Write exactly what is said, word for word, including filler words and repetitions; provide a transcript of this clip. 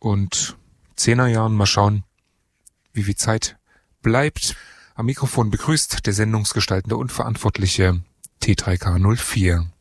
und Zehnerjahren. Mal schauen, wie viel Zeit bleibt. Am Mikrofon begrüßt der sendungsgestaltende und verantwortliche T drei K null vier.